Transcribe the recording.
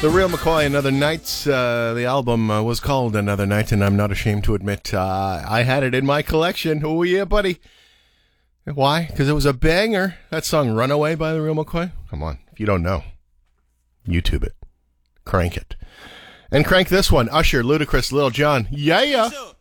The Real McCoy, Another Night. The album was called Another Night, and I'm not ashamed to admit I had it in my collection. Oh, yeah, buddy. Why? Because it was a banger. That song, Runaway by The Real McCoy. Come on. If you don't know, YouTube it. Crank it. And crank this one. Usher, Ludacris, Lil Jon. Yeah, yeah.